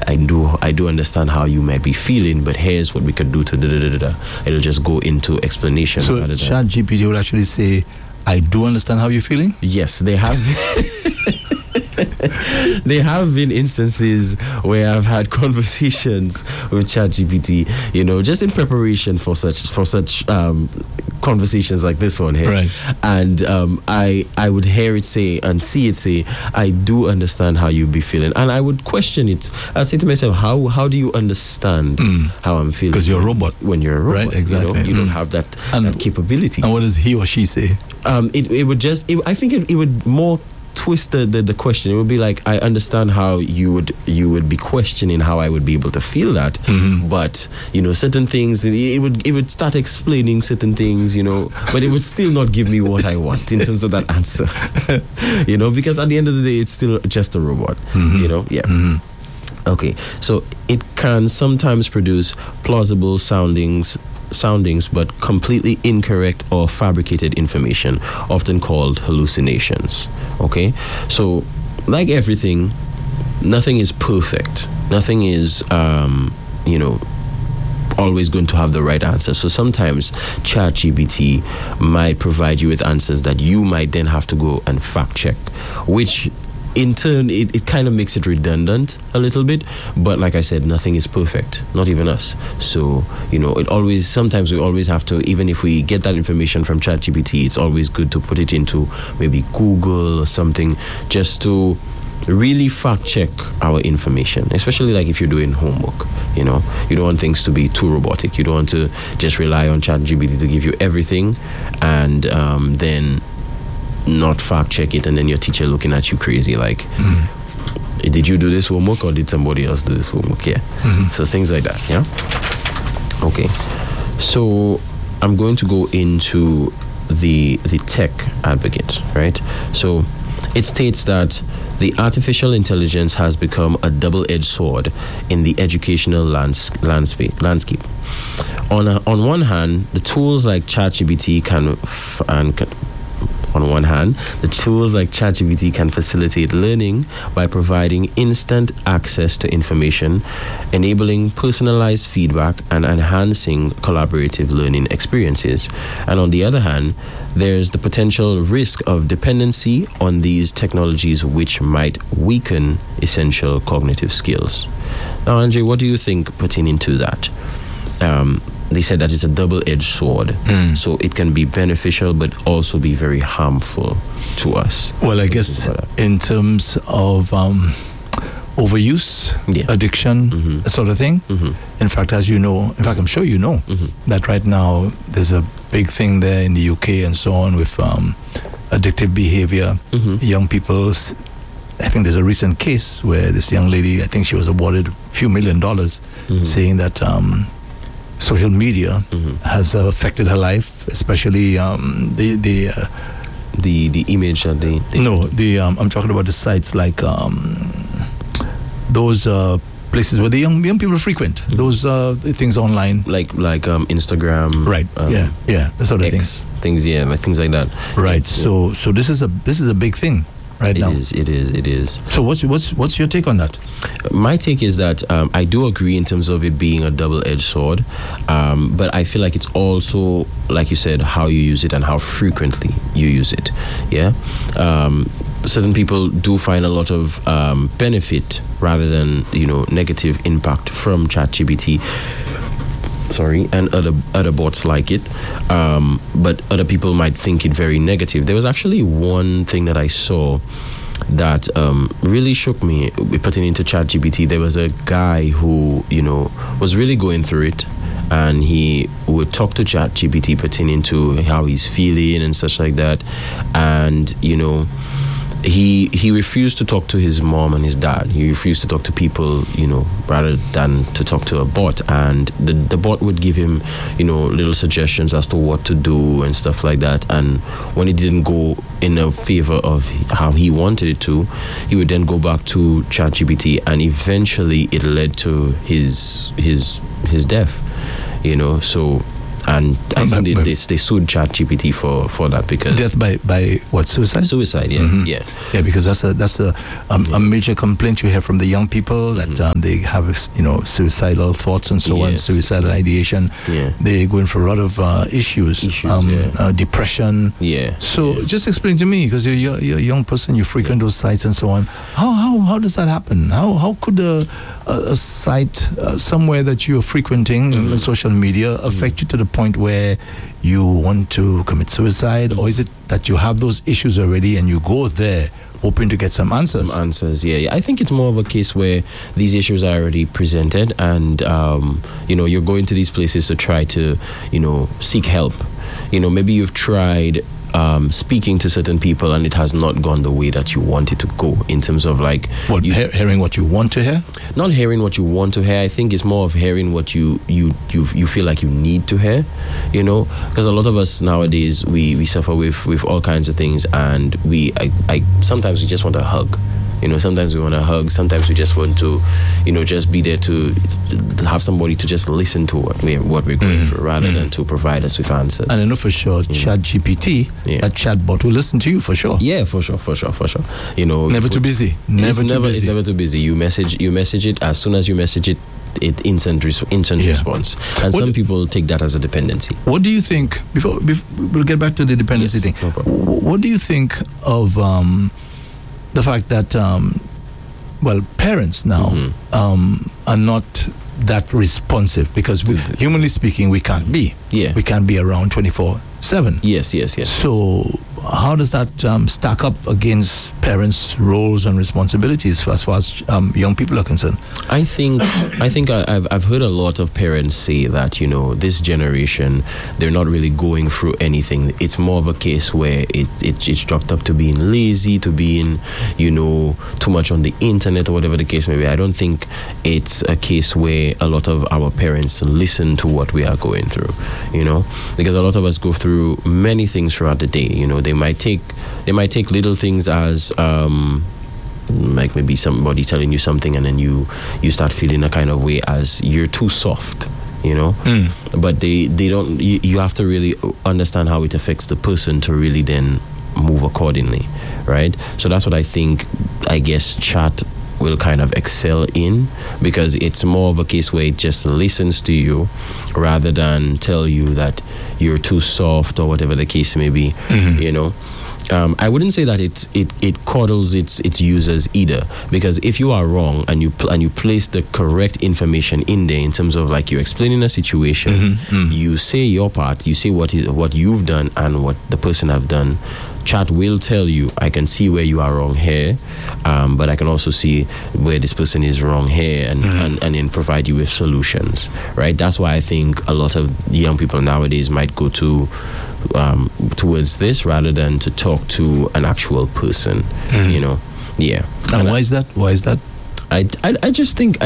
I do understand how you might be feeling, but here's what we could do to da da da da. It'll just go into explanation. So ChatGPT would actually say, I do understand how you're feeling? Yes, they have. There have been instances where I've had conversations with ChatGPT, just in preparation for such conversations like this one here. Right. And I would hear it say and see it say, I do understand how you be feeling. And I would question it. I say to myself, how do you understand how I'm feeling? Because you're a robot. When you're a robot. Right, exactly. You don't have that capability. And what does he or she say? It would just, I think it would more twist the question. It would be like, I understand how you would be questioning how I would be able to feel that, but certain things, it would start explaining certain things, but it would still not give me what I want in terms of that answer. Because at the end of the day, it's still just a robot. Okay, so it can sometimes produce plausible soundings but completely incorrect or fabricated information, often called hallucinations. Okay, so like everything, nothing is perfect. Nothing is always going to have the right answer. So sometimes ChatGPT might provide you with answers that you might then have to go and fact check, which in turn, it kind of makes it redundant a little bit. But like I said, nothing is perfect, not even us. So, sometimes we always have to, even if we get that information from ChatGPT, it's always good to put it into maybe Google or something, just to really fact check our information, especially like if you're doing homework. You don't want things to be too robotic. You don't want to just rely on ChatGPT to give you everything and then not fact check it, and then your teacher looking at you crazy like, did you do this homework or did somebody else do this homework? Yeah. So things like that. Yeah. Okay. So I'm going to go into the tech advocate, right? So it states that the artificial intelligence has become a double-edged sword in the educational landscape. On one hand, the tools like ChatGPT can facilitate learning by providing instant access to information, enabling personalized feedback and enhancing collaborative learning experiences. And on the other hand, there's the potential risk of dependency on these technologies, which might weaken essential cognitive skills. Now, Andre, what do you think pertaining to that? They said that it's a double-edged sword, so it can be beneficial but also be very harmful to us. Well, I guess in terms of overuse, addiction, that sort of thing. In fact, as you know, I'm sure you know, that right now there's a big thing there in the UK and so on with addictive behavior. Young people, I think there's a recent case where this young lady, I think she was awarded a few $1 million, saying that social media has affected her life, especially the image that they I'm talking about the sites like those places where the young people frequent, those things online, like Instagram, right? That sort of things, like things like that, right? So this is a big thing right now. It is. So what's your take on that? My take is that I do agree in terms of it being a double-edged sword, but I feel like it's also, like you said, how you use it and how frequently you use it. Yeah. Certain people do find a lot of benefit rather than negative impact from ChatGPT. And other bots like it, but other people might think it very negative. There was actually one thing that I saw that really shook me pertaining to ChatGPT. There was a guy who was really going through it, and he would talk to ChatGPT pertaining to how he's feeling and such like that, and He refused to talk to his mom and his dad. He refused to talk to people, rather than to talk to a bot. And the bot would give him, little suggestions as to what to do and stuff like that. And when it didn't go in a favor of how he wanted it to, he would then go back to ChatGPT, and eventually it led to his death. So And I think they sued ChatGPT for that because death by what, suicide? Suicide, yeah, yeah, because that's a major complaint you hear from the young people that they have suicidal thoughts and so on, suicidal ideation. Yeah, they're going for a lot of issues, depression. Yeah. So just explain to me, because you're a young person, you frequent those sites and so on. How does that happen? How could a site somewhere that you're frequenting on social media affect you to the point where you want to commit suicide? Or is it that you have those issues already and you go there hoping to get some answers? Yeah. I think it's more of a case where these issues are already presented and you're going to these places to try to seek help. Maybe you've tried speaking to certain people and it has not gone the way that you want it to go, in terms of like hearing what you want to hear. Not hearing what you want to hear. I think it's more of hearing what you feel like you need to hear, because a lot of us nowadays we suffer with all kinds of things, and I sometimes we just want a hug. Sometimes we want to hug. Sometimes we just want to, just be there to have somebody to just listen to what we're going through, rather than to provide us with answers. And I know for sure, ChatGPT, that chatbot will listen to you for sure. Yeah, for sure. Never too busy. It's never too busy. You message it. As soon as you message it, instant response. And some people take that as a dependency. What do you think? Before we'll get back to the dependency thing. No problem. What do you think of the fact that parents now are not that responsive, because humanly speaking we can't be around 24/7. Yes. So how does that stack up against parents' roles and responsibilities as far as young people are concerned? I think I've heard a lot of parents say that this generation, they're not really going through anything. It's more of a case where it's dropped up to being lazy, to being too much on the internet or whatever the case may be. I don't think it's a case where a lot of our parents listen to what we are going through, because a lot of us go through many things throughout the day. They might take little things as like maybe somebody telling you something and then you start feeling a kind of way as you're too soft, but they don't. You have to really understand how it affects the person to really then move accordingly, right? So that's what I guess chat will kind of excel in, because it's more of a case where it just listens to you rather than tell you that you're too soft or whatever the case may be. I wouldn't say that it coddles its users either, because if you are wrong and you place the correct information in there, in terms of like you're explaining a situation, you say your part, you say what you've done and what the person have done. Chat will tell you, I can see where you are wrong here, but I can also see where this person is wrong here, and then provide you with solutions, right? That's why I think a lot of young people nowadays might go towards this rather than to talk to an actual person, Yeah. And why is that? I just think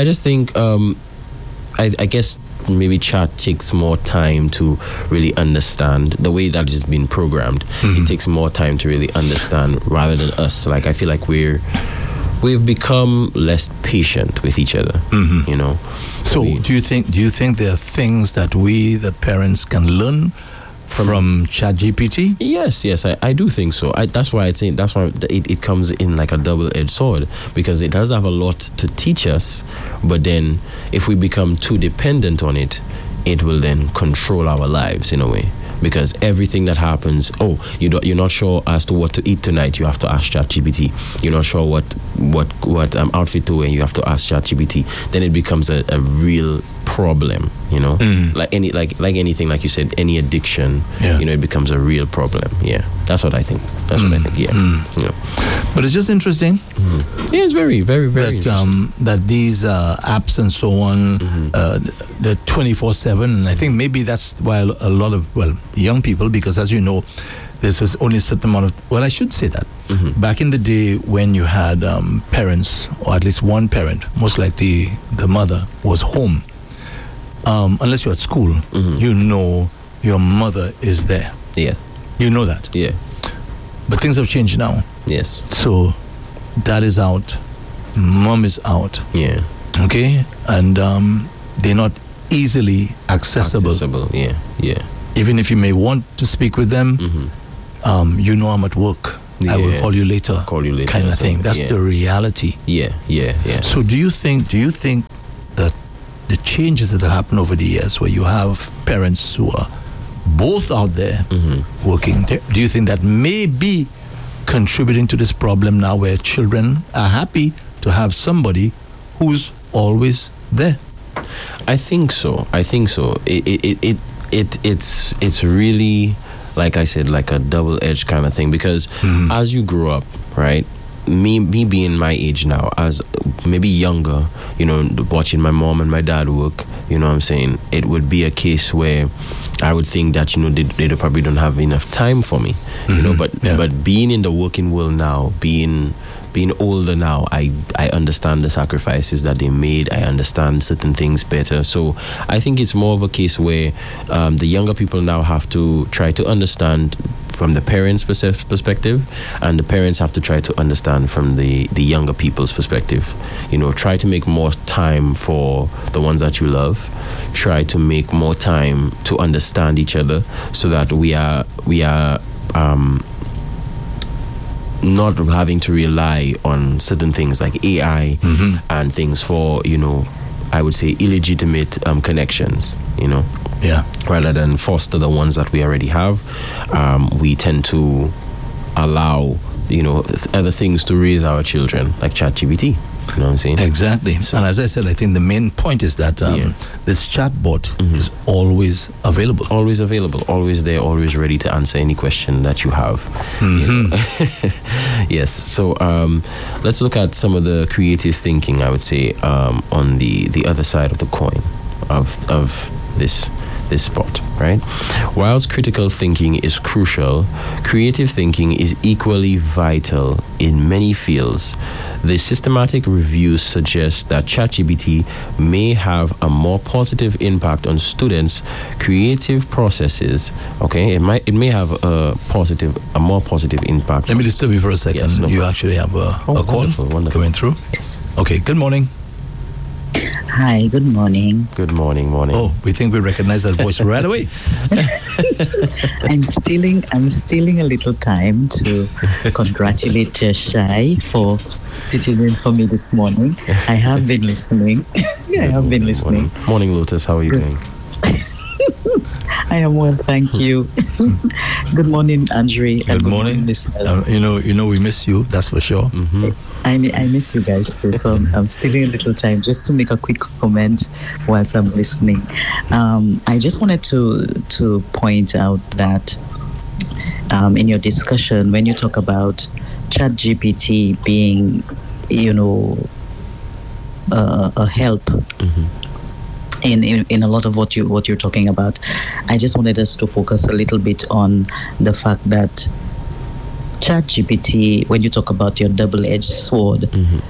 I guess maybe chat takes more time to really understand the way that it's been programmed. It takes more time to really understand rather than us. Like, I feel like we've become less patient with each other, So do you think there are things that we, the parents, can learn from ChatGPT? Yes, I do think so. That's why it comes in like a double-edged sword, because it does have a lot to teach us, but then if we become too dependent on it, it will then control our lives in a way. Because everything that happens, you're not sure as to what to eat tonight, you have to ask ChatGPT. You're not sure what outfit to wear, you have to ask ChatGPT. Then it becomes a real problem, like anything, like you said, any addiction, it becomes a real problem. Yeah, that's what I think. Yeah. But it's just interesting. Yeah, it's very, very, very interesting that these apps and so on, they're 24/7. And I think maybe that's why a lot of young people, because as you know, this was only a certain amount of, I should say that. Back in the day when you had parents, or at least one parent, most likely the mother, was home, unless you're at school, your mother is there. Yeah. You know that. Yeah. But things have changed now. Yes. So dad is out, mom is out. Yeah. Okay? And they're not easily accessible. Yeah. Yeah. Even if you may want to speak with them, you know I'm at work. I will call you later. Kind of thing. That's the reality. Yeah. So do you think that the changes that have happened over the years, where you have parents who are both out there working, do you think that may be contributing to this problem now, where children are happy to have somebody who's always there? I think so. It's really, like I said, like a double-edged kind of thing, because as you grow up, right, me being my age now, as maybe younger, watching my mom and my dad work, you know what I'm saying, it would be a case where I would think that, they probably don't have enough time for me, but being in the working world now, being older now, I understand the sacrifices that they made. I understand certain things better. So I think it's more of a case where the younger people now have to try to understand from the parents' perspective, and the parents have to try to understand from the younger people's perspective. Try to make more time for the ones that you love. Try to make more time to understand each other, so that we are not having to rely on certain things like AI and things for, I would say illegitimate connections, Yeah. Rather than foster the ones that we already have. We tend to allow, other things to raise our children, like ChatGPT. You know what I'm saying? Exactly. So, and as I said, I think the main point is that this chatbot is always available. Always available, always there, always ready to answer any question that you have. Yes. So let's look at some of the creative thinking, I would say, on the other side of the coin of this spot, right? Whilst critical thinking is crucial, creative thinking is equally vital in many fields. The systematic reviews suggest that ChatGPT may have a more positive impact on students' creative processes. Okay, it may have a more positive impact. Let me disturb you for a second. Yes, no you problem. actually have a call wonderful. coming through? Yes. Okay, good morning. Hi, good morning. Good morning. Oh, we think we recognize that voice right away. I'm stealing a little time to congratulate Shai for sitting in for me this morning. I have been listening. Morning, Lotus. How are you doing? I am well, thank you. Good morning, Andre. Good morning. We miss you, that's for sure. I miss you guys too, so I'm stealing a little time just to make a quick comment whilst I'm listening. I just wanted to point out that in your discussion, when you talk about ChatGPT being, a help in a lot of what you're talking about, I just wanted us to focus a little bit on the fact that ChatGPT, when you talk about your double-edged sword,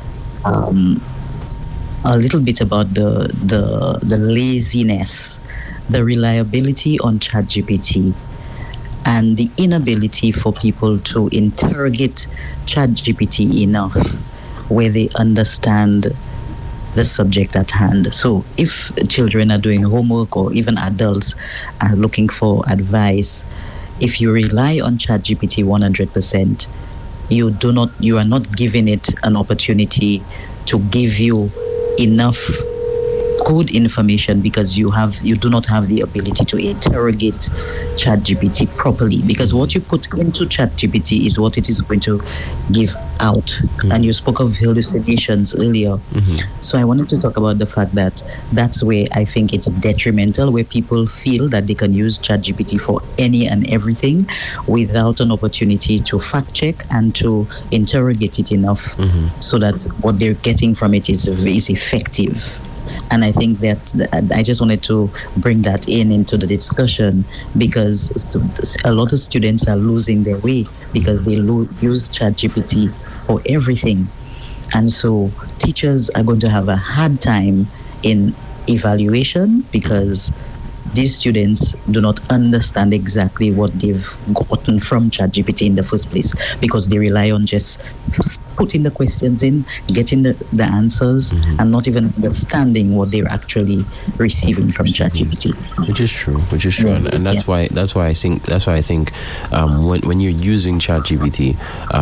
a little bit about the laziness, the reliability on ChatGPT, and the inability for people to interrogate ChatGPT enough where they understand the subject at hand. So if children are doing homework, or even adults are looking for advice, if you rely on ChatGPT 100%, you are not giving it an opportunity to give you enough good information, because you do not have the ability to interrogate ChatGPT properly, because what you put into ChatGPT is what it is going to give out. And you spoke of hallucinations earlier. So I wanted to talk about the fact that that's where I think it's detrimental, where people feel that they can use ChatGPT for any and everything without an opportunity to fact check and to interrogate it enough so that what they're getting from it is effective. And I think that I just wanted to bring that into the discussion, because a lot of students are losing their way because they use ChatGPT for everything. And so teachers are going to have a hard time in evaluation, because these students do not understand exactly what they've gotten from ChatGPT in the first place, because they rely on just putting the questions in, getting the answers, and not even understanding what they're actually receiving from ChatGPT. Which is true. Yes, And that's why I think when you're using ChatGPT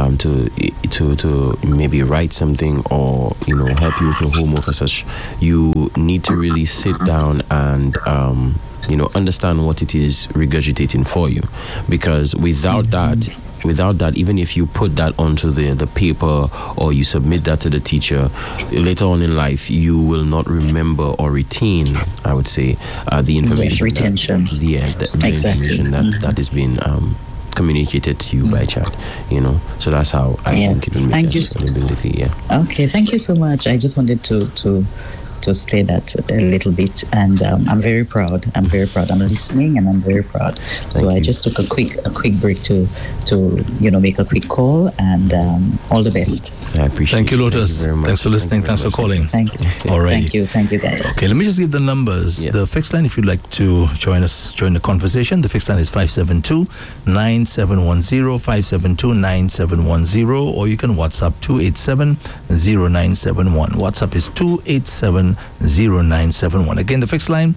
to maybe write something or help you with your homework or such, you need to really sit down and understand what it is regurgitating for you, because without that, even if you put that onto the paper or you submit that to the teacher, later on in life you will not remember or retain, I would say, the information. Yes, retention. The information that is being communicated to you by chat. So that's how I think it will make sustainability. Yeah. Okay, thank you so much. I just wanted to say that a little bit, and I'm very proud. I'm listening, and I'm very proud. So I just took a quick break to make a quick call, and all the best. I appreciate. Thank you, Lotus. Thanks for listening. Thanks for calling. Thank you. All right. Thank you, guys. Okay, let me just give the numbers. Yes. The fixed line, if you'd like to join the conversation, the fixed line is 572-9710, 572-9710, or you can WhatsApp 287-0971. WhatsApp is 287-0971. Again, the fixed line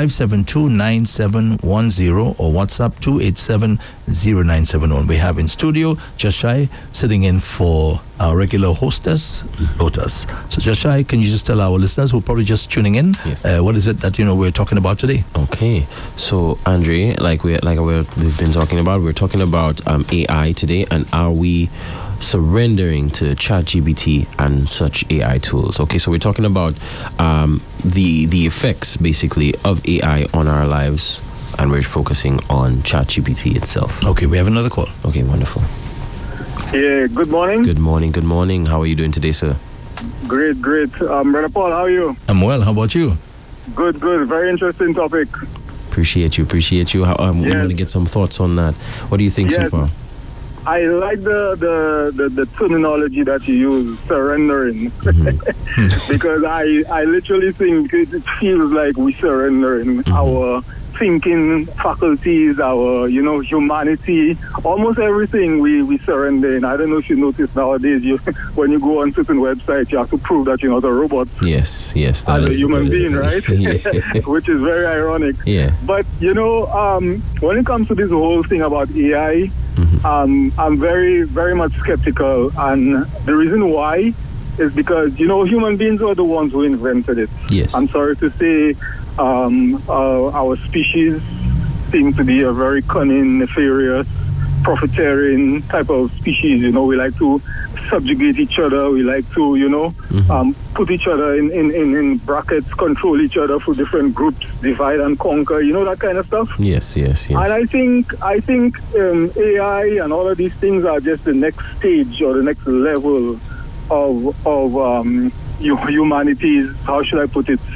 572-9710 or WhatsApp 287-0971. We have in studio Jashai sitting in for our regular hostess, Lotus. So Jashai, can you just tell our listeners who are probably just tuning in, what is it that we're talking about today? Okay, so Andre, we've been talking about, we're talking about AI today, and are we surrendering to ChatGPT and such AI tools? Okay, so we're talking about the effects basically of AI on our lives, and we're focusing on ChatGPT itself. Okay, we have another call. Okay, wonderful. Yeah, good morning. Good morning. How are you doing today, sir? Great. Brother Paul, how are you? I'm well. How about you? Good. Very interesting topic. Appreciate you. We want to get some thoughts on that. What do you think so far? I like the terminology that you use, surrendering, because I literally think it feels like we surrendering our thinking faculties, our humanity, almost everything we surrender. And I don't know if you notice nowadays, when you go on certain websites, you have to prove that you're not a robot. Yes, as a human being, right? Which is very ironic. Yeah. But when it comes to this whole thing about AI, I'm very, very much skeptical, and the reason why is because human beings are the ones who invented it. Yes. I'm sorry to say, our species seems to be a very cunning, nefarious, profiteering type of species. We like to subjugate each other. We like to, put each other in brackets, control each other for different groups, divide and conquer. That kind of stuff. Yes. And I think AI and all of these things are just the next stage or the next level of humanity's, how should I put it,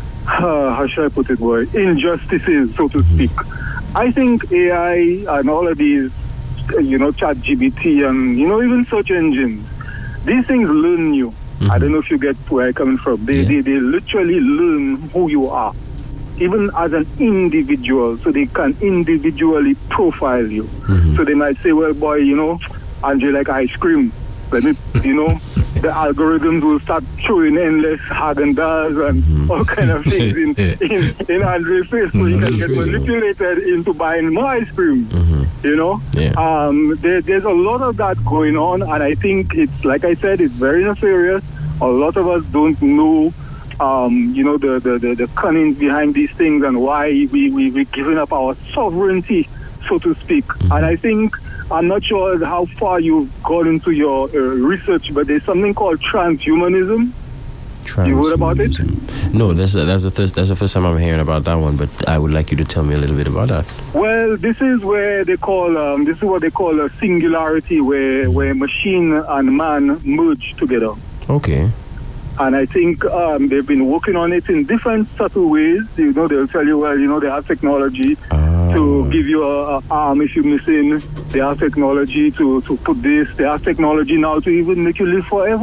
injustices, so to speak. I think AI and all of these, ChatGPT and, even search engines, these things learn you. I don't know if you get where I'm coming from. They literally learn who you are, even as an individual, so they can individually profile you. So they might say, well, boy, Andre like ice cream. Let me, the algorithms will start throwing endless Häagen-Dazs and all kind of things in Andre's face, so you can get manipulated into buying more ice cream. There's a lot of that going on, and I think it's, like I said, it's very nefarious. A lot of us don't know, the cunning behind these things and why we're giving up our sovereignty, so to speak. And I think, I'm not sure how far you've gone into your research, but there's something called transhumanism. You heard about it? No, that's the first time I'm hearing about that one. But I would like you to tell me a little bit about that. Well, this is where they call this is what they call a singularity, where machine and man merge together. Okay. And I think they've been working on it in different subtle ways. They'll tell you, well, they have technology to give you a arm if you're missing. They have technology to put this. They have technology now to even make you live forever.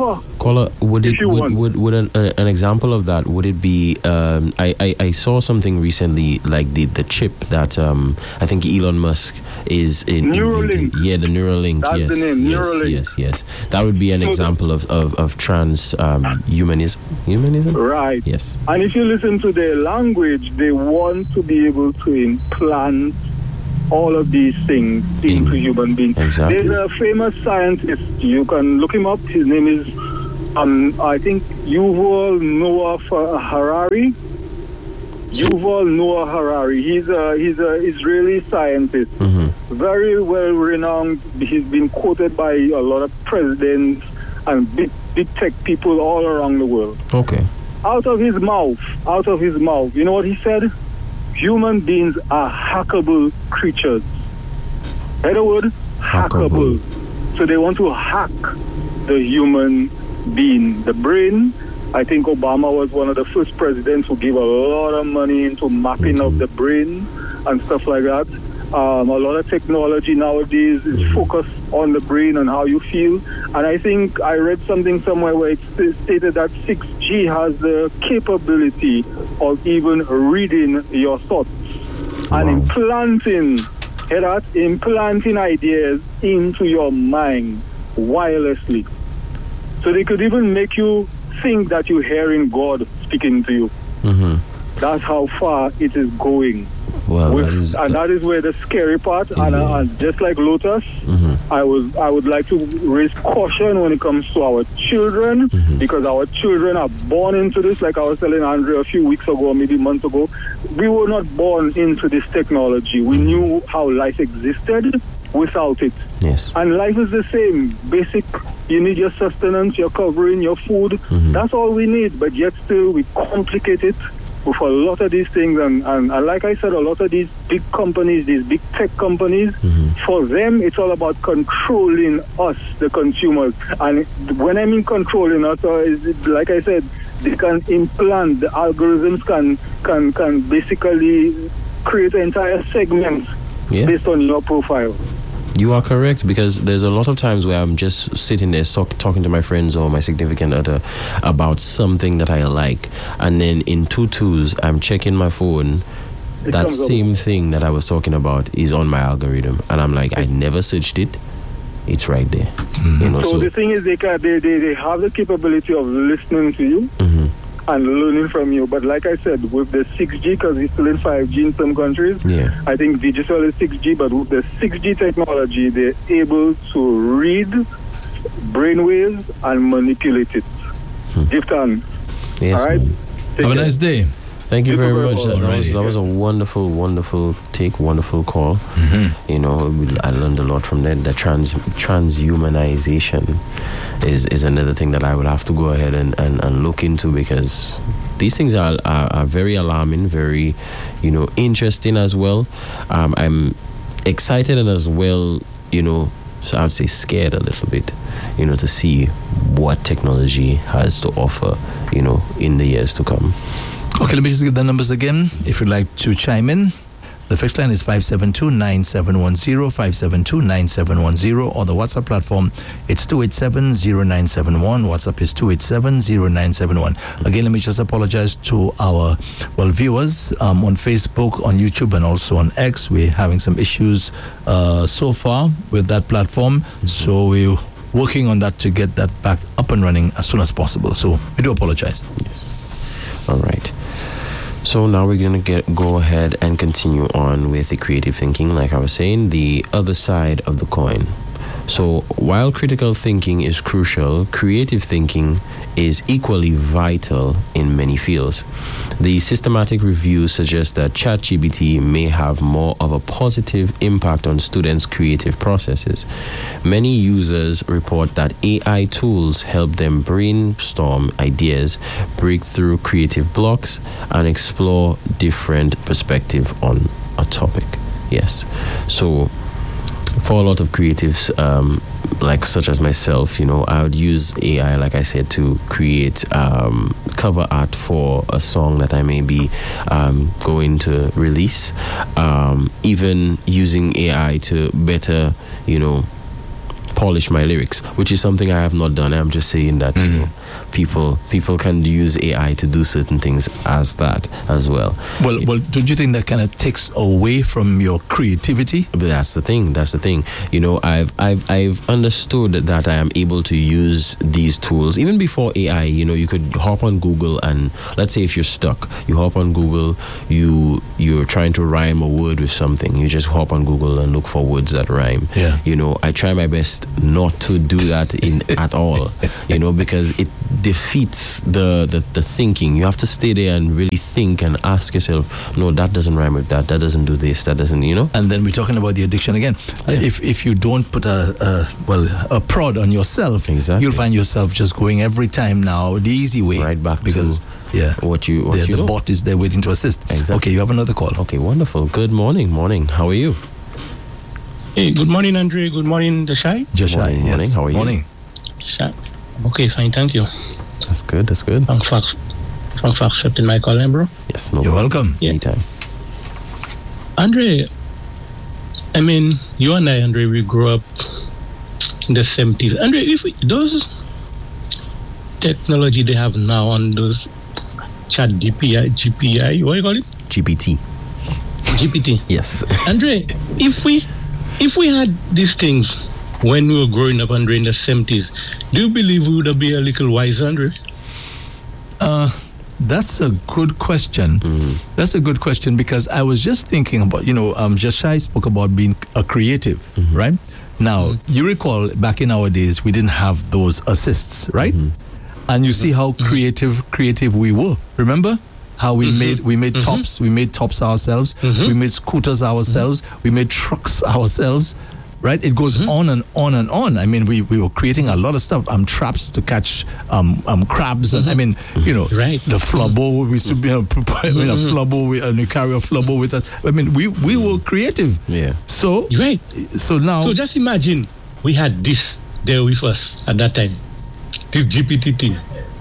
Caller, would If it you want. would an example of that? Would it be? I saw something recently, like the chip that I think Elon Musk is in Neuralink. Yeah, the Neuralink. That's yes, the name, yes, Neuralink. yes. That would be an So example of trans humanism. Humanism. Right. Yes. And if you listen to their language, they want to be able to implant all of these things into human beings. Exactly. There's a famous scientist, you can look him up. His name is, I think, Yuval Noah Harari. Yuval Noah Harari. He's a Israeli scientist, very well renowned. He's been quoted by a lot of presidents and big tech people all around the world. Okay. Out of his mouth, you know what he said? Human beings are hackable creatures. In other words, hackable. So they want to hack the human being, the brain. I think Obama was one of the first presidents who gave a lot of money into mapping of the brain and stuff like that. A lot of technology nowadays is focused on the brain and how you feel. And I think I read something somewhere where it stated that 6G has the capability of even reading your thoughts and implanting ideas into your mind wirelessly. So they could even make you think that you're hearing God speaking to you. That's how far it is going. Well, that is where the scary part. And just like Lotus, I would like to raise caution when it comes to our children, because our children are born into this. Like I was telling Andre a few weeks ago, maybe months ago, we were not born into this technology. We knew how life existed without it. Yes. And life is the same. Basic, you need your sustenance, your covering, your food. That's all we need. But yet still we complicate it with a lot of these things. And like I said, a lot of these big companies, these big tech companies, for them, it's all about controlling us, the consumers. And when I mean controlling us, like I said, they can implant, the algorithms can basically create entire segments based on your profile. You are correct, because there's a lot of times where I'm just sitting there talking to my friends or my significant other about something that I like, and then in two-twos I'm checking my phone. That same thing that I was talking about is on my algorithm, and I'm like, I never searched it. It's right there. You know, so the thing is, they have the capability of listening to you and learning from you. But like I said, with the 6G, because it's still in 5G in some countries, I think digital is 6G, but with the 6G technology, they're able to read brainwaves and manipulate it. Give thanks. Yes, all right? Have a nice day. Thank you very much. Well. That was a wonderful take, wonderful call. You know, I learned a lot from that. The transhumanization is another thing that I will have to go ahead and look into, because these things are very alarming, very, interesting as well. I'm excited and as well, so I'd say scared a little bit, to see what technology has to offer, in the years to come. Okay, let me just give the numbers again. If you'd like to chime in, the fixed line is 572-9710, 572-9710, or the WhatsApp platform, it's 287-0971. WhatsApp is 287-0971. Again, let me just apologize to our viewers on Facebook, on YouTube, and also on X. We're having some issues so far with that platform, so we're working on that to get that back up and running as soon as possible. So we do apologize. Yes. All right. So now we're going to go ahead and continue on with the creative thinking. Like I was saying, the other side of the coin. So while critical thinking is crucial, creative thinking is equally vital in many fields. The systematic review suggests that ChatGPT may have more of a positive impact on students' creative processes. Many users report that AI tools help them brainstorm ideas, break through creative blocks, and explore different perspectives on a topic. Yes. So for a lot of creatives, such as myself, I would use AI, like I said, to create cover art for a song that I may be going to release. Even using AI to better, polish my lyrics, which is something I have not done. I'm just saying that you know, people can use AI to do certain things as that as well. Well, don't you think that kind of takes away from your creativity? But that's the thing. You know, I've understood that I am able to use these tools even before AI. You know, you could hop on Google and let's say if you're stuck, you hop on Google, you're trying to rhyme a word with something. You just hop on Google and look for words that rhyme. Yeah. You know, I try my best not to do that at all. You know, because it defeats the thinking. You have to stay there and really think and ask yourself, no, that doesn't rhyme with that. That doesn't do this. That doesn't, you know. And then we're talking about the addiction again. Yeah. If you don't put a prod on yourself, exactly, you'll find yourself just going every time now the easy way, right back because to what you the know. bot is there waiting to assist. Exactly. Okay, you have another call. Okay, wonderful. Good morning. How are you? Hey, good morning, Andre. Good morning, Joshai. Joshai, morning. yes. How are you? Morning. Okay, fine, thank you. That's good. Thanks for accepting my call, bro. Yes, no You're problem. welcome. Yeah. Anytime. Andre, I mean, you and I, Andre, we grew up in the 70s. Andre, if those technology they have now on those chat GPI, what do you call it? GPT. Yes. Andre, if we had these things when we were growing up, Andre, in the 70s, do you believe we would be a little wiser, Andre? That's a good question. That's a good question, because I was just thinking about, Joshai spoke about being a creative, right? Now, you recall back in our days, we didn't have those assists, right? And you see how creative we were. Remember how we made tops? We made tops ourselves. We made scooters ourselves. We made trucks ourselves. Right? It goes on and on and on. I mean, we were creating a lot of stuff. Traps to catch crabs, and I mean, right. The flubbo. We used to be a flubbo, and we carry a flubbo with us. I mean, we were creative. Yeah. So right. So now. So just imagine we had this there with us at that time. This GPT thing.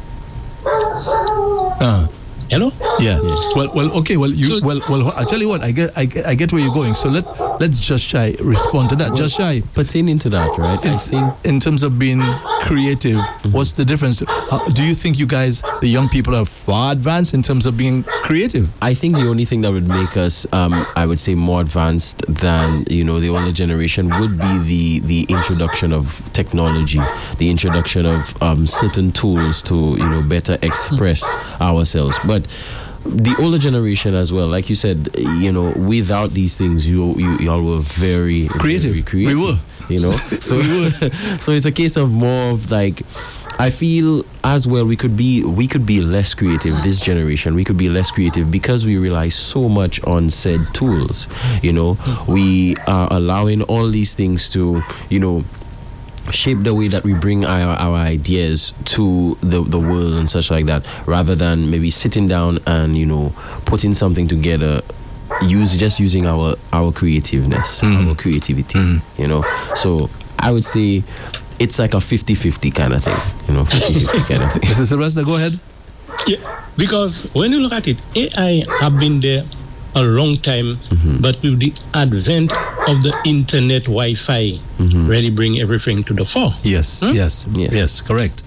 Hello? Yeah. Well. Okay. Well. I'll tell you what. I get where you're going. So let's just respond to that. Well, just pertaining to that, right? I think in terms of being creative, what's the difference? Do you think you guys, the young people, are far advanced in terms of being creative? I think the only thing that would make us, I would say, more advanced than the older generation would be the introduction of technology, the introduction of certain tools to better express ourselves. But the older generation as well, like you said, without these things, you all were very creative. Very creative. We were, so so it's a case of more of like, I feel as well we could be less creative. This generation, we could be less creative because we rely so much on said tools. We are allowing all these things to shape the way that we bring our ideas to the world and such like that, rather than maybe sitting down and putting something together, using our creativeness, our creativity. So I would say it's like a 50-50 kind of thing, 50-50 kind of thing. Mr. Sylvester, go ahead. Yeah, because when you look at it, AI have been there a long time, but with the advent of the internet, Wi-Fi, really bring everything to the fore. Yes, yes, correct.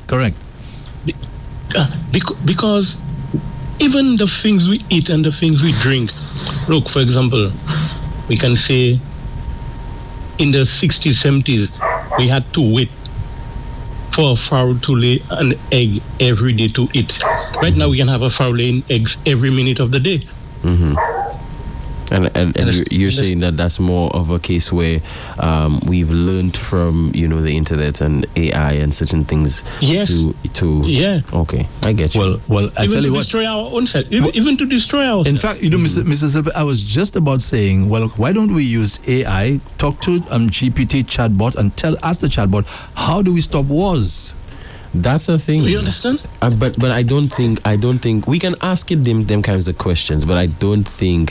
Because even the things we eat and the things we drink, look, for example, we can say in the 60s, 70s, we had to wait for a fowl to lay an egg every day to eat. Right now, we can have a fowl laying eggs every minute of the day. And you're saying that that's more of a case where we've learned from the internet and AI and certain things. Yes. Yeah. Okay, I get you. Well, I tell you what. Destroy our own self, even to destroy ourselves. In fact, Mr. Silva, I was just about saying, well, why don't we use AI? Talk to GPT chatbot and ask the chatbot, how do we stop wars? That's a thing. Do you understand? But I don't think we can ask it them kinds of questions, but I don't think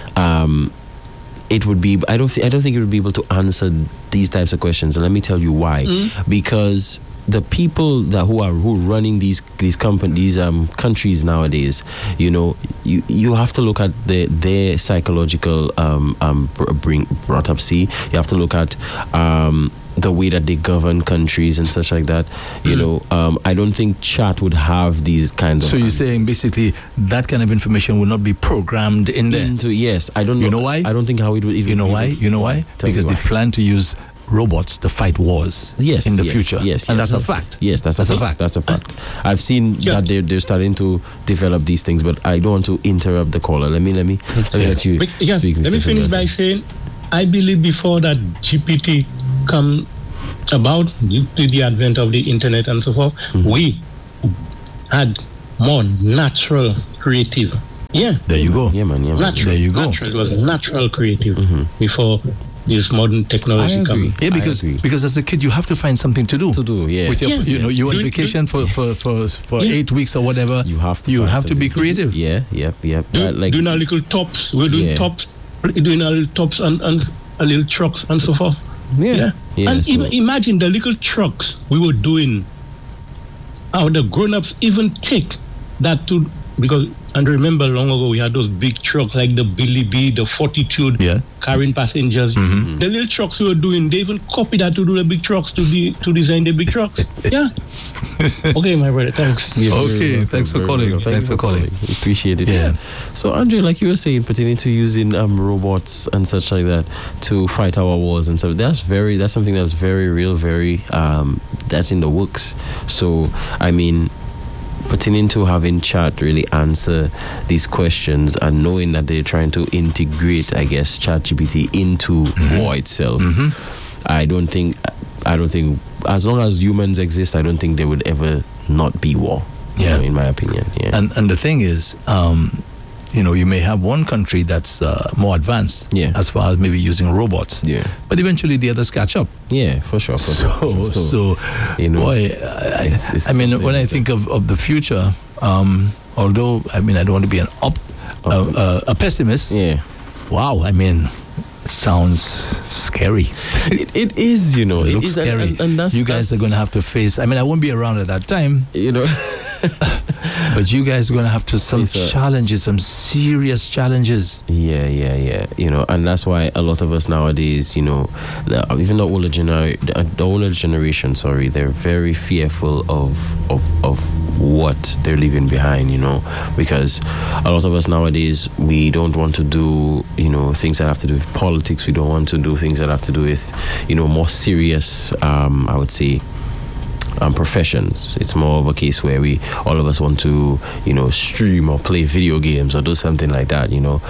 it would be. I don't think it would be able to answer these types of questions, and let me tell you why. Because the people who are running these companies, countries nowadays, you have to look at their psychological brought up. You have to look at the way that they govern countries and such like that. I don't think chat would have these kinds of. So you're saying basically that kind of information will not be programmed in there? Yes, I don't know. You know why? I don't think how it would even. You know why? Because they plan to use robots to fight wars in the future. Yes, and that's a fact. Yes, that's a fact. That's a fact. I've seen that they're starting to develop these things, but I don't want to interrupt the caller. Let me let you speak. Let me finish by saying, I believe before that GPT come about, with the advent of the internet and so forth, we had more natural creative. Yeah. There you go. Yeah, man. Natural. There you go. Natural. It was natural creative before this modern technology coming. Yeah, because as a kid you have to find something to do. Yeah. With your, you're on vacation for 8 weeks or whatever. You have to be creative. Yeah. Doing our little tops. We're doing tops. Doing our little tops and a little trucks and so forth. Yeah. And even imagine the little trucks we were doing. How the grown-ups even take that to, because, and remember long ago we had those big trucks like the Billy B, the Fortitude, carrying passengers. The little trucks we were doing, they even copied that to do the big trucks, to design the big trucks. Yeah. Okay, my brother, thanks. Okay, thanks for calling. Thanks for calling. Appreciate it. Yeah. So, Andre, like you were saying, pertaining to using robots and such like that to fight our wars and stuff, that's something that's very real, very that's in the works. So, I mean, pertaining to having chat really answer these questions and knowing that they're trying to integrate, I guess, ChatGPT into war itself. I don't think as long as humans exist, I don't think there would ever not be war. Yeah, in my opinion. Yeah. And the thing is, you may have one country that's more advanced as far as maybe using robots. Yeah. But eventually the others catch up. Yeah, for sure. So boy, I mean, when I think of the future, although I mean I don't want to be a pessimist. Yeah. Wow, I mean, it sounds scary. It is, It looks scary. And you guys are going to have to face. I mean, I won't be around at that time. But you guys are going to have to some serious challenges. Yeah. And that's why a lot of us nowadays, even the older generation, they're very fearful of what they're leaving behind, because a lot of us nowadays, we don't want to do, things that have to do with politics. We don't want to do things that have to do with, more serious, I would say, professions. It's more of a case where all of us want to, stream or play video games or do something like that,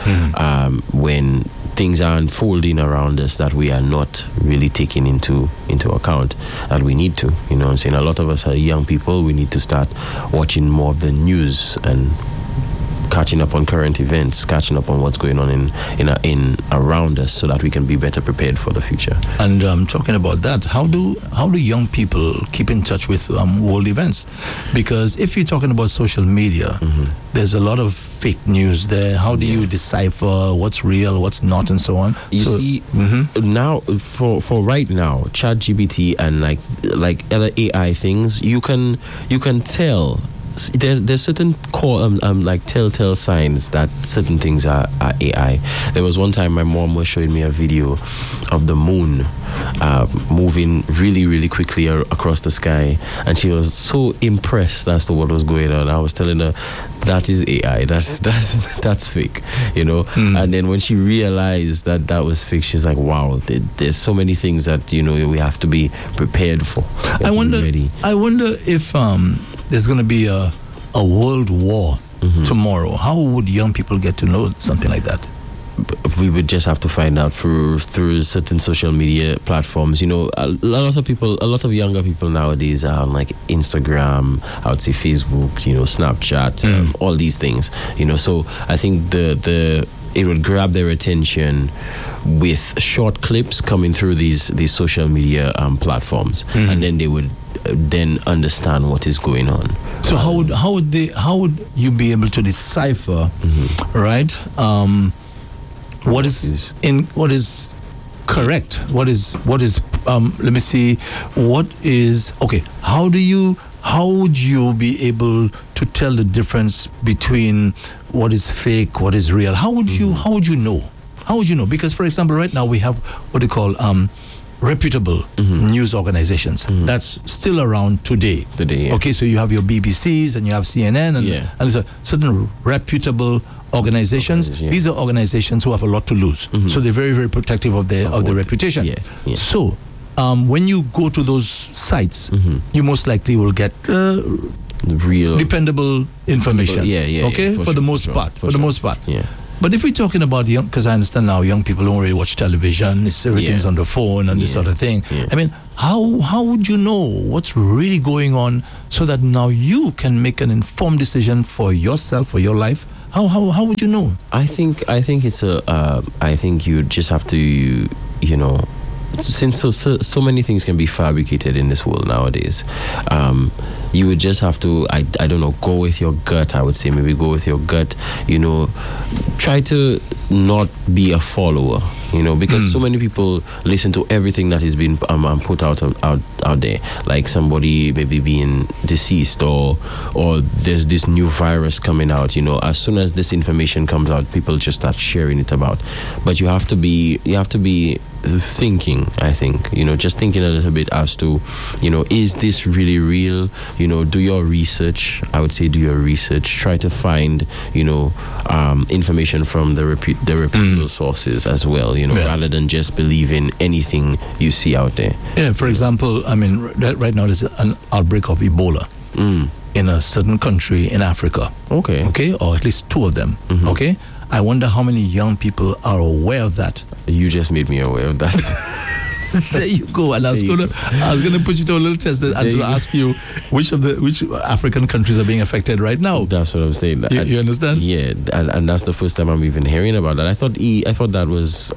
when things are unfolding around us that we are not really taking into account, and we need to, I'm saying. A lot of us are young people. We need to start watching more of the news and catching up on current events, catching up on what's going on in around us, so that we can be better prepared for the future. And talking about that, how do young people keep in touch with world events? Because if you're talking about social media, there's a lot of fake news there. How do you decipher what's real, what's not, and so on? Now for right now, ChatGPT and like other AI things, you can tell. There's certain telltale signs that certain things are AI. There was one time my mom was showing me a video of the moon moving really, really quickly across the sky, and she was so impressed as to what was going on. I was telling her, that is AI. That's fake, And then when she realized that was fake, she's like, wow, there's so many things that we have to be prepared for. I wonder if there's going to be a world war tomorrow. How would young people get to know something like that? We would just have to find out through certain social media platforms. A lot of younger people nowadays are on like Instagram, I would say Facebook, Snapchat, all these things. So I think it would grab their attention with short clips coming through these social media platforms, and then they would then understand what is going on. So how would you be able to decipher, right? What is correct? What is let me see, what is, okay, how would you be able to tell the difference between what is fake, what is real? How would you know? How would you know? Because, for example, right now we have what they call reputable news organizations. That's still around today. Yeah. Okay, so you have your BBCs and you have CNN and so certain reputable organizations. These are organizations who have a lot to lose. So they're very, very protective of their reputation. So when you go to those sites, you most likely will get real, dependable information. Okay, for the most part. Yeah. But if we're talking about young, because I understand now young people don't really watch television, everything's on the phone and this sort of thing. I mean, how would you know what's really going on so that now you can make an informed decision for yourself, for your life? How would you know? I think it's I think you just have to, you know, since so many things can be fabricated in this world nowadays, you would just have to, I don't know, go with your gut. I would say maybe go with your gut, you know, try to not be a follower, you know, because so many people listen to everything that is being put out there, like somebody maybe being deceased or there's this new virus coming out, you know. As soon as this information comes out, people just start sharing it about. But you have to be thinking, I think, you know, just thinking a little bit as to, you know, is this really real? You know, do your research. I would say do your research. Try to find, you know, information from the reputable sources as well, you know, rather than just believing anything you see out there. Yeah, for example, I mean, right now there's an outbreak of Ebola in a certain country in Africa. Okay, or at least two of them. Okay, I wonder how many young people are aware of that. You just made me aware of that. There you go. And I was gonna put you to a little test and to ask you which African countries are being affected right now. That's what I'm saying. You understand? Yeah, and that's the first time I'm even hearing about that. I thought that was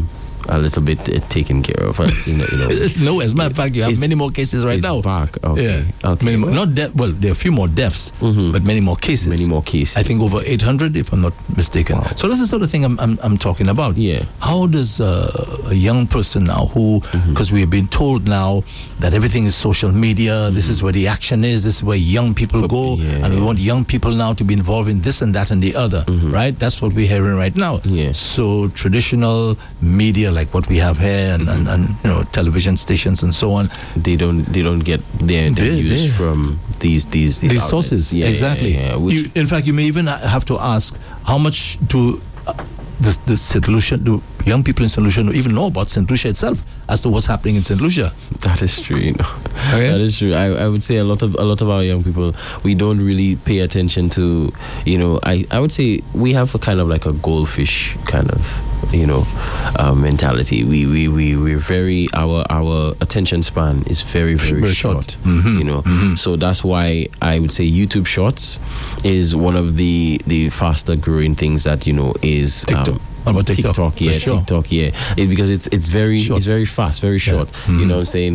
a little bit taken care of. You know. No, as a matter of fact, you have many more cases right now. Back. Okay. Yeah. Okay. Many more, not death. Well, there are a few more deaths, but many more cases. Many more cases. I think over 800, if I'm not mistaken. Wow. So that's the sort of thing I'm talking about. Yeah. How does a young person now who, because we have been told now that everything is social media, this is where the action is, this is where young people go, and we want young people now to be involved in this and that and the other, right? That's what we're hearing right now. Yeah. So traditional media, like what we have here, and you know, television stations and so on, they don't get their news from these sources. Exactly. In fact, you may even have to ask how much do the St. Lucia, do young people in St. Lucia even know about St. Lucia itself as to what's happening in St. Lucia? That is true. You know. Okay. That is true. I would say a lot of our young people, we don't really pay attention to, you know, I would say we have a kind of like a goldfish kind of, you know, mentality. We're very, our attention span is very, very short. You know, so that's why I would say YouTube Shorts is one of the faster growing things that, you know, is TikTok. About TikTok, yeah, sure. TikTok, yeah, because it's very short. It's very fast, very short. You know what I'm saying?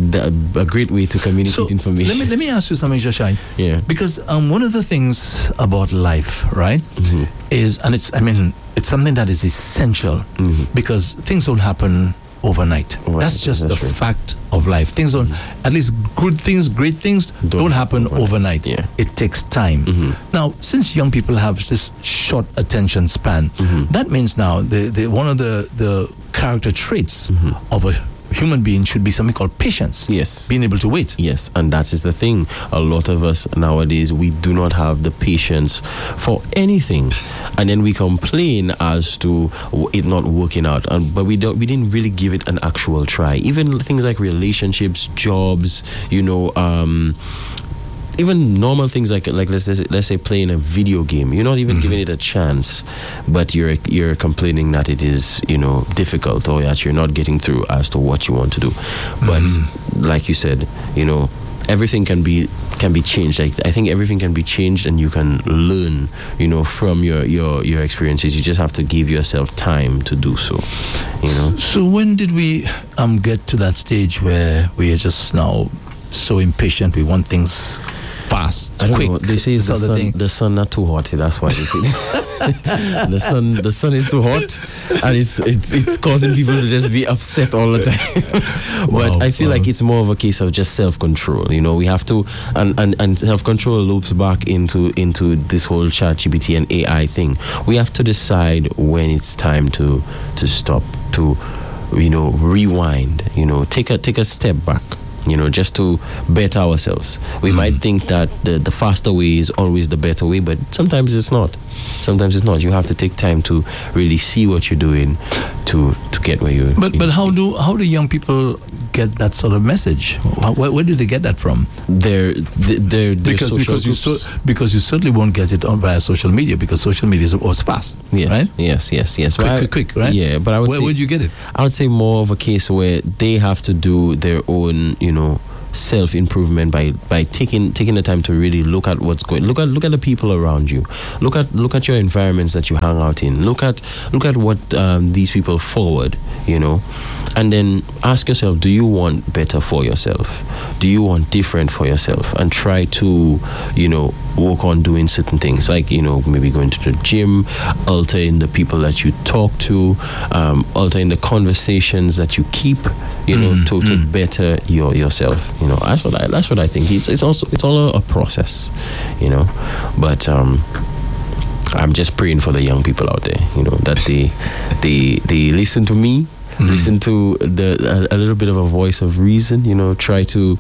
A great way to communicate information. Let me ask you something, Joshai. Yeah. Because one of the things about life, right, is, and it's something that is essential because things don't happen overnight. That's just the fact of life. Things don't, at least good things, great things don't happen overnight. Yeah. It takes time. Now, since young people have this short attention span, that means now one of the character traits of a human being should be something called patience. Yes. Being able to wait. Yes, and that is the thing. A lot of us nowadays, we do not have the patience for anything, and then we complain as to it not working out. But we didn't really give it an actual try. Even things like relationships, jobs, you know, even normal things like let's say playing a video game. You're not even giving it a chance, but you're complaining that it is, you know, difficult, or that you're not getting through as to what you want to do. But like you said, you know, everything can be changed. I think everything can be changed, and you can learn, you know, from your experiences. You just have to give yourself time to do so, you know. So when did we get to that stage where we are just now so impatient, we want things fast, I don't quick. know. They say sort of thing. the sun not too hot. That's why they say the sun is too hot, and it's causing people to just be upset all the time. But I feel like it's more of a case of just self-control. You know, we have to, and self-control loops back into this whole ChatGPT and AI thing. We have to decide when it's time to stop, to rewind. Take a step back. Just to better ourselves. We might think that the faster way is always the better way, but sometimes it's not. You have to take time to really see what you're doing to get where you're. But how do young people get that sort of message? Where do they get that from? Because you certainly won't get it on via social media, because social media is fast. Yes, right? Yes. Quick, right? Yeah, but where would you get it? I would say more of a case where they have to do their own, self-improvement by taking the time to really look at what's going. Look at the people around you. Look at your environments that you hang out in. Look at what these people forward. And then ask yourself: do you want better for yourself? Do you want different for yourself? And try to work on doing certain things, like maybe going to the gym, altering the people that you talk to, altering the conversations that you keep, to better yourself. That's what I think. It's all a process, But I'm just praying for the young people out there, that they listen to me. Listen to a little bit of a voice of reason, try to,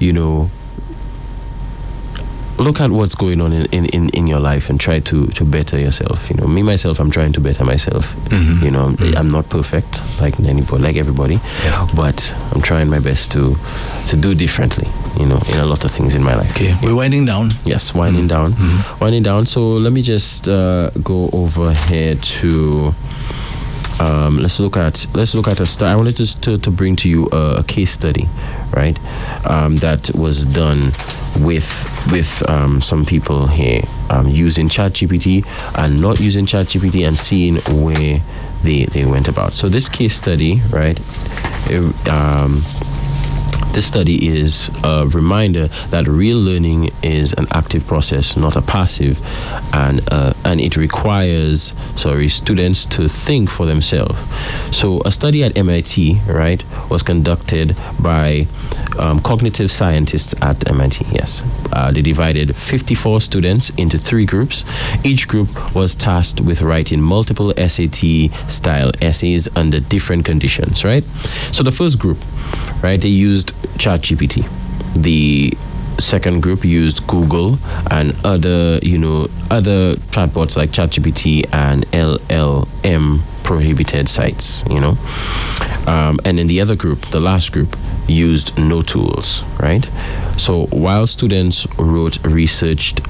look at what's going on in your life and try to better yourself. Me, myself, I'm trying to better myself. I'm not perfect like anybody, like everybody, yes. But I'm trying my best to do differently, in a lot of things in my life. Okay, we're winding down. Yes, winding down. Winding down. So let me just go over here to... let's look at a study. I wanted to bring to you a case study, right? That was done with some people here using ChatGPT and not using ChatGPT, and seeing where they went about. So this case study, right? This study is a reminder that real learning is an active process, not a passive, and it requires students to think for themselves. So a study at MIT, right, was conducted by cognitive scientists at MIT. Yes, they divided 54 students into 3 groups. Each group was tasked with writing multiple SAT-style essays under different conditions. Right. So the first group, right, they used ChatGPT. The second group used Google and other chatbots like ChatGPT and LLM prohibited sites, and then the other group, the last group, used no tools, right? So while students researchers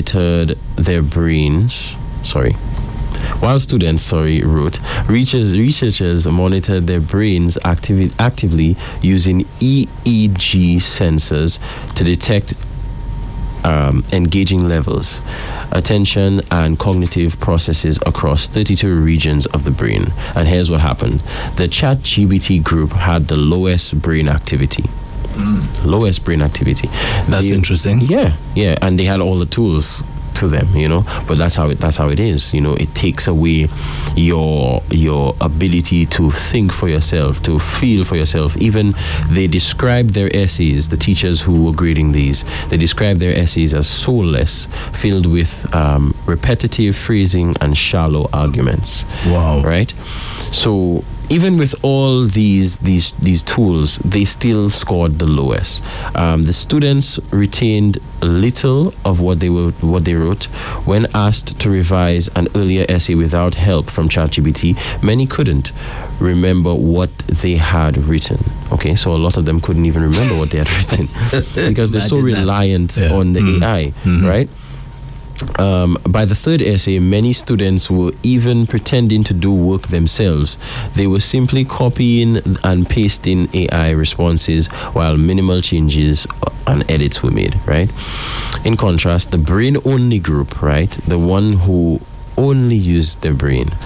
monitored their brains actively using EEG sensors to detect engaging levels, attention, and cognitive processes across 32 regions of the brain. And here's what happened. The ChatGPT group had the lowest brain activity. Lowest brain activity. That's interesting. Yeah, and they had all the tools to them, but that's how it is. It takes away your ability to think for yourself, to feel for yourself. Even they described their essays, the teachers who were grading these, they described their essays as soulless, filled with repetitive phrasing and shallow arguments. Wow. Right? So even with all these tools, they still scored the lowest. The students retained little of what they wrote. When asked to revise an earlier essay without help from ChatGPT, many couldn't remember what they had written. Okay, so a lot of them couldn't even remember what they had written because they're so reliant on the AI, right? By the third essay, many students were even pretending to do work themselves. They were simply copying and pasting AI responses while minimal changes and edits were made, right? In contrast, the brain-only group, right, the one who only used their brain,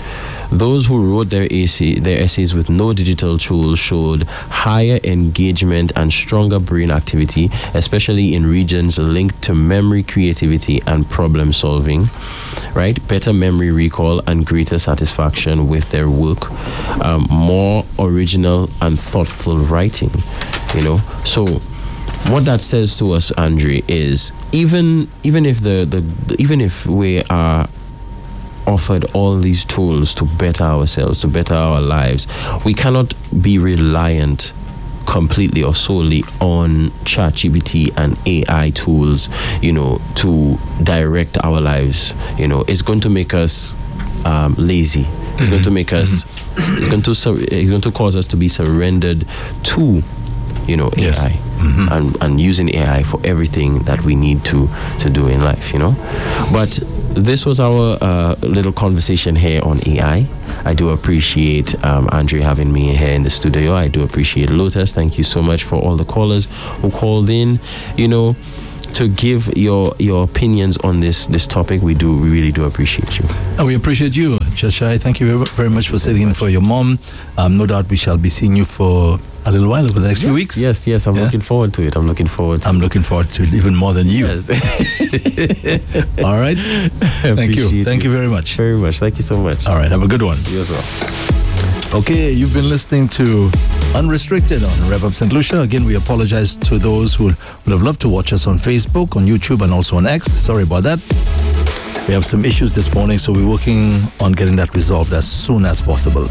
Those who wrote their essays with no digital tools showed higher engagement and stronger brain activity, especially in regions linked to memory, creativity, and problem solving, right? Better memory recall and greater satisfaction with their work, more original and thoughtful writing, So what that says to us, Andre, is even if we are offered all these tools to better ourselves, to better our lives, we cannot be reliant completely or solely on ChatGPT and AI tools, to direct our lives. It's going to make us lazy. It's going to make us. It's going to cause us to be surrendered to, Yes. AI, and using AI for everything that we need to do in life. But this was our little conversation here on AI. I do appreciate Andre having me here in the studio. I do appreciate Lotus. Thank you so much for all the callers who called in, to give your opinions on this topic. We really do appreciate you. And we appreciate you, Jashai. Thank you very, very much for sitting in for your mom. No doubt we shall be seeing you for a little while over the next few weeks. Yes. I'm looking forward to it. I'm looking forward to it even more than you. Yes. All right. Thank you. Thank you very much. Very much. Thank you so much. All right. Have a good one. You as well. Okay, you've been listening to Unrestricted on Rev Up St. Lucia. Again, we apologize to those who would have loved to watch us on Facebook, on YouTube, and also on X. Sorry about that. We have some issues this morning, so we're working on getting that resolved as soon as possible.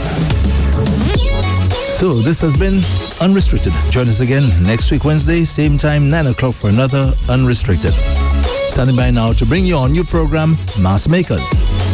So this has been Unrestricted. Join us again next week, Wednesday, same time, 9 o'clock for another Unrestricted. Standing by now to bring you our new program, Mass Makers.